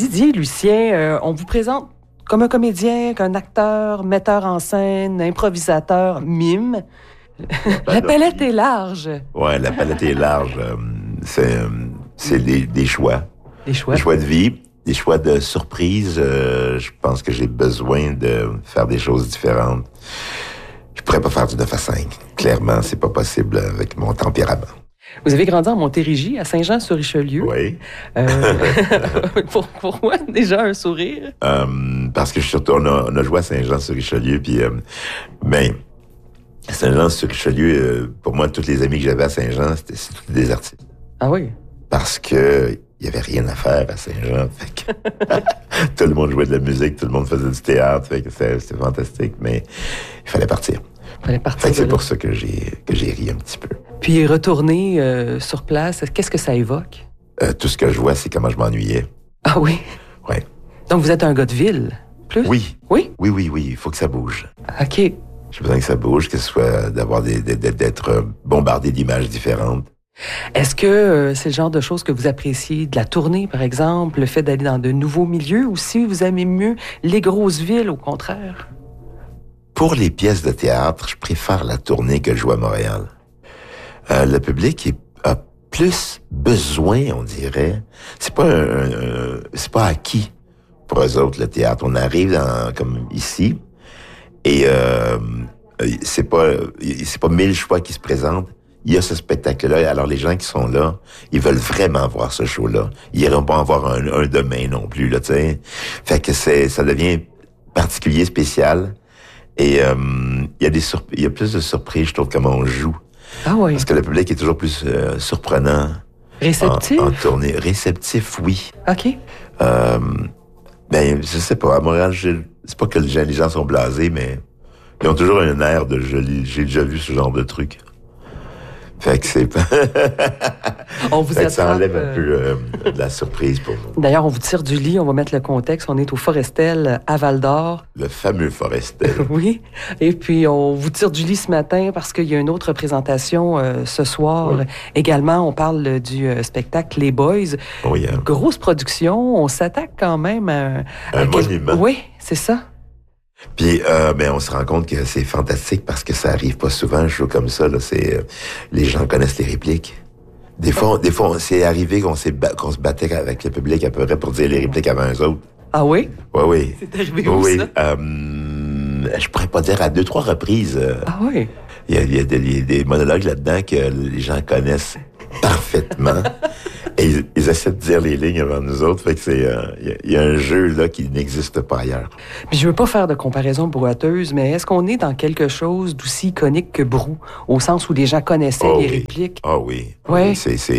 Didier Lucien, on vous présente comme un comédien, qu'un acteur, metteur en scène, improvisateur, mime. La palette est large. Ouais, la palette est large. C'est des choix. Des choix. Des choix de vie, des choix de surprise. Je pense que j'ai besoin de faire des choses différentes. Je pourrais pas faire du 9 à 5. Clairement, c'est pas possible avec mon tempérament. Vous avez grandi en Montérégie, à Saint-Jean-sur-Richelieu. Oui. Pourquoi déjà un sourire? Parce que on a joué à Saint-Jean-sur-Richelieu, puis Saint-Jean-sur-Richelieu, pour moi, tous les amis que j'avais à Saint-Jean, c'est tous des artistes. Ah oui? Parce que il y avait rien à faire à Saint-Jean. Fait que tout le monde jouait de la musique, tout le monde faisait du théâtre, fait que c'était fantastique, mais il fallait partir. Fait que c'est pour ça que j'ai ri un petit peu. Puis retourner sur place, qu'est-ce que ça évoque? Tout ce que je vois, c'est comment je m'ennuyais. Ah oui? Oui. Donc vous êtes un gars de ville, plus? Oui. Oui? Oui. Il faut que ça bouge. OK. J'ai besoin que ça bouge, que ce soit d'être bombardé d'images différentes. Est-ce que c'est le genre de choses que vous appréciez de la tournée, par exemple, le fait d'aller dans de nouveaux milieux, ou si vous aimez mieux les grosses villes, au contraire? Pour les pièces de théâtre, je préfère la tournée que jouer à Montréal. Le public a plus besoin, on dirait. C'est pas acquis pour eux autres, le théâtre. On arrive comme ici, et c'est pas 1000 choix qui se présentent. Il y a ce spectacle-là, alors les gens qui sont là, ils veulent vraiment voir ce show-là. Ils iront pas en voir un demain non plus, là, tu sais. Fait que ça devient particulier, spécial. Et il y a plus de surprises, je trouve, comment on joue. Ah oui. Parce que le public est toujours plus surprenant. Réceptif? En tournée. Réceptif, oui. OK. Je sais pas. À Montréal, c'est pas que les gens sont blasés, mais ils ont toujours un air de j'ai déjà vu ce genre de truc. Fait que c'est on vous attrape, ça enlève un peu de la surprise pour vous. D'ailleurs, on vous tire du lit, on va mettre le contexte. On est au Forestel à Val-d'Or. Le fameux Forestel. Oui. Et puis, on vous tire du lit ce matin parce qu'il y a une autre représentation ce soir. Oui. Également, on parle du spectacle Les Boys. Oui. Hein. Grosse production. On s'attaque quand même à un monument. Oui, c'est ça. Puis, on se rend compte que c'est fantastique parce que ça arrive pas souvent, un show comme ça, là. Les gens connaissent les répliques. Des fois, c'est arrivé qu'on se battait avec le public à peu près pour dire les répliques avant eux autres. Ah oui? Oui. C'est arrivé où, ça? Je pourrais pas dire à 2-3 reprises. Ah oui? Il y a des monologues là-dedans que les gens connaissent parfaitement. Et ils essaient de dire les lignes avant nous autres. Fait que il y a un jeu là qui n'existe pas ailleurs. Mais je veux pas faire de comparaison brouetteuse, mais est-ce qu'on est dans quelque chose d'aussi iconique que Brou, au sens où les gens connaissaient les répliques? Ah oui. Oui.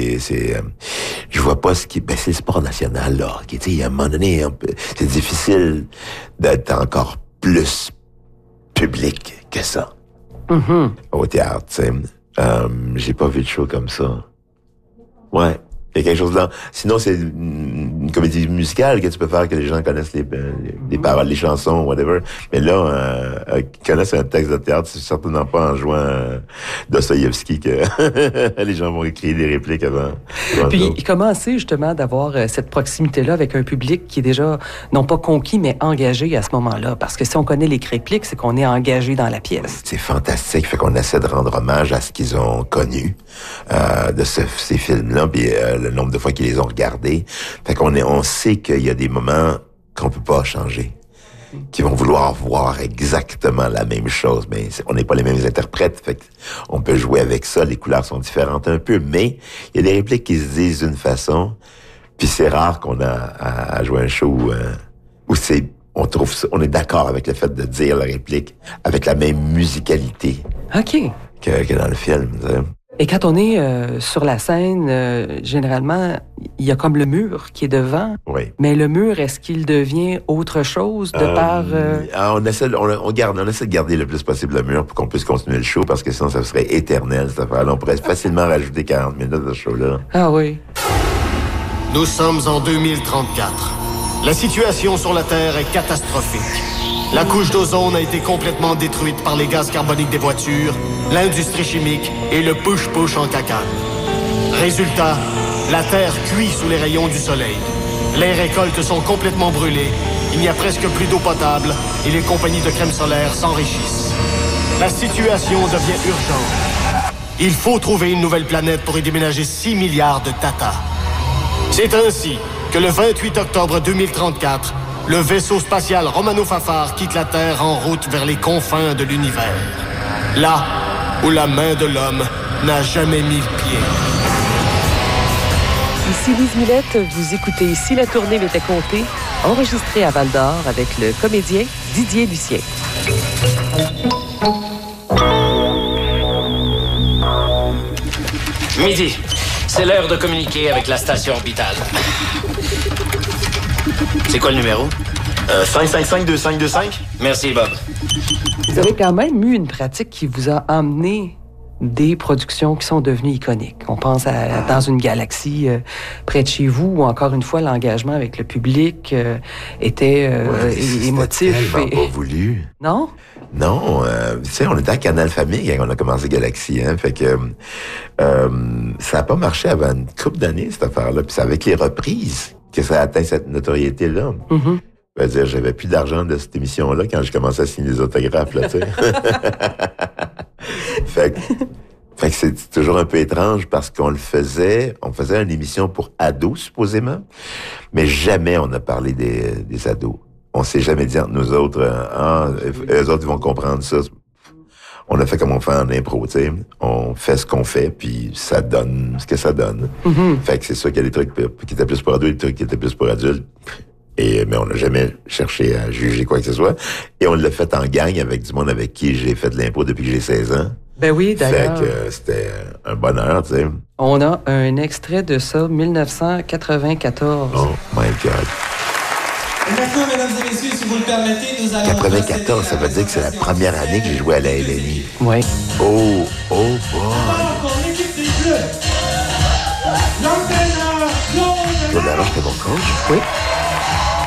Je vois pas ce qui... c'est le sport national, là. Tu sais, à un moment donné, c'est difficile d'être encore plus public que ça. Mm-hmm. Au théâtre, tu sais. J'ai pas vu de show comme ça. Ouais. Il y a quelque chose là. Sinon, c'est une comédie musicale que tu peux faire que les gens connaissent les paroles, les chansons, whatever. Mais là, connaissent un texte de théâtre, c'est certainement pas en jouant Dostoïevski que les gens vont écrire des répliques avant. Puis, comment c'est justement d'avoir cette proximité-là avec un public qui est déjà, non pas conquis, mais engagé à ce moment-là? Parce que si on connaît les répliques, c'est qu'on est engagé dans la pièce. C'est fantastique. Fait qu'on essaie de rendre hommage à ce qu'ils ont connu de ces films-là, puis le nombre de fois qu'ils les ont regardés. Fait on sait qu'il y a des moments qu'on peut pas changer, qui vont vouloir voir exactement la même chose, mais on n'est pas les mêmes interprètes, fait on peut jouer avec ça, les couleurs sont différentes un peu, mais il y a des répliques qui se disent d'une façon, puis c'est rare qu'on a à jouer un show où on est d'accord avec le fait de dire la réplique avec la même musicalité que dans le film, t'sais. Et quand on est sur la scène, généralement, il y a comme le mur qui est devant. Oui. Mais le mur, est-ce qu'il devient autre chose de par... On essaie de garder le plus possible le mur pour qu'on puisse continuer le show, parce que sinon, ça serait éternel, cette affaire-là. On pourrait facilement rajouter 40 minutes de show-là. Ah oui. Nous sommes en 2034. La situation sur la Terre est catastrophique. La couche d'ozone a été complètement détruite par les gaz carboniques des voitures, l'industrie chimique et le push-push en cacane. Résultat, la Terre cuit sous les rayons du soleil. Les récoltes sont complètement brûlées. Il n'y a presque plus d'eau potable et les compagnies de crème solaire s'enrichissent. La situation devient urgente. Il faut trouver une nouvelle planète pour y déménager 6 milliards de Tata. C'est ainsi que le 28 octobre 2034, le vaisseau spatial Romano Fafard quitte la Terre en route vers les confins de l'univers. Là où la main de l'homme n'a jamais mis le pied. Ici Lise Millette, vous écoutez Ici la tournée m'était comptée, enregistrée à Val-d'Or avec le comédien Didier Lucien. Midi, c'est l'heure de communiquer avec la station orbitale. C'est quoi le numéro? 555-2525. Merci, Bob. Vous avez quand même eu une pratique qui vous a emmené des productions qui sont devenues iconiques. On pense à Dans une galaxie près de chez vous, ou encore une fois, l'engagement avec le public était émotif. C'était tellement pas voulu. Non? Non, tu sais, on était à Canal Famille quand on a commencé Galaxy, hein, fait que ça a pas marché avant une couple d'années, cette affaire-là, puis c'est avec les reprises que ça a atteint cette notoriété-là. Mm-hmm. Je veux dire, j'avais plus d'argent de cette émission-là quand je commençais à signer les autographes, là, tu sais. Fait que c'est toujours un peu étrange parce on faisait une émission pour ados, supposément, mais jamais on a parlé des ados. On s'est jamais dit entre nous autres, eux autres, ils vont comprendre ça. On a fait comme on fait en impro, tu sais. On fait ce qu'on fait, puis ça donne ce que ça donne. Mm-hmm. Fait que c'est sûr qu'il y a des trucs qui étaient plus pour ados et des trucs qui étaient plus pour adultes. Mais on n'a jamais cherché à juger quoi que ce soit. Et on l'a fait en gang avec du monde avec qui j'ai fait de l'impro depuis que j'ai 16 ans. Ben oui, d'ailleurs. Fait que c'était un bonheur, tu sais. On a un extrait de ça, 1994. Oh my God. Et maintenant, mesdames et messieurs, si vous le permettez, nous allons... 94, ça veut dire que c'est la première année que j'ai joué à la LNI. Oui. Oh boy. Alors, pour l'équipe des Bleus, l'entraîneur Claude... Claude Laroche, c'était mon coach? Oui.